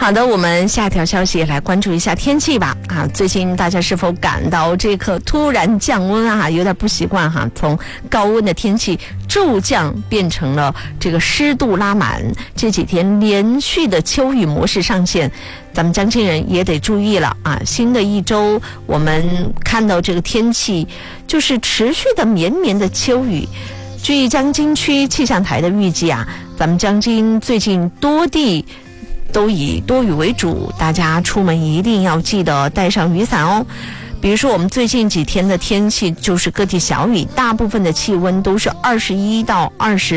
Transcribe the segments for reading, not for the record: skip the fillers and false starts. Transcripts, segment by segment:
好的，我们下条消息来关注一下天气吧。最近大家是否感到这个突然降温有点不习惯从高温的天气骤降变成了这个湿度拉满，这几天连续的秋雨模式上线，咱们江津人也得注意了新的一周我们看到这个天气就是持续的绵绵的秋雨。据江津区气象台的预计咱们江津最近多地都以多雨为主，大家出门一定要记得带上雨伞哦。比如说我们最近几天的天气就是各地小雨，大部分的气温都是21到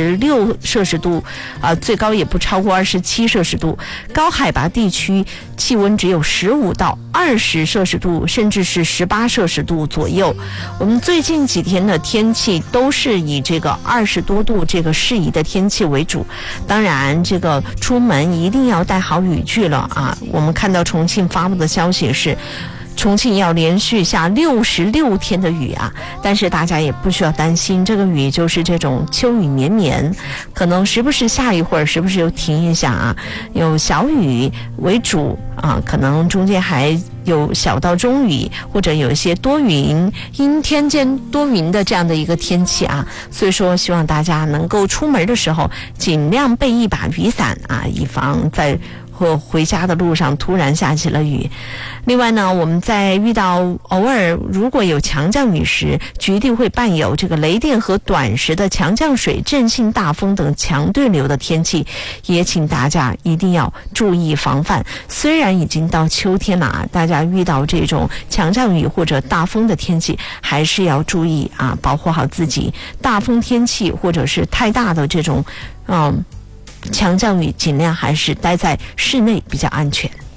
26摄氏度最高也不超过27摄氏度，高海拔地区气温只有15到20摄氏度，甚至是18摄氏度左右。我们最近几天的天气都是以这个20多度这个适宜的天气为主，当然这个出门一定要带好雨具了我们看到重庆发布的消息是重庆要连续下66天的雨但是大家也不需要担心，这个雨就是这种秋雨绵绵，可能时不时下一会儿，时不时又停一下有小雨为主可能中间还有小到中雨，或者有一些多云阴天间多云的这样的一个天气所以说希望大家能够出门的时候尽量备一把雨伞以防在或回家的路上突然下起了雨。另外呢，我们在遇到偶尔如果有强降雨时，局地会伴有这个雷电和短时的强降水、阵性大风等强对流的天气，也请大家一定要注意防范。虽然已经到秋天了大家遇到这种强降雨或者大风的天气还是要注意保护好自己。大风天气或者是太大的这种强降雨尽量还是待在室内比较安全。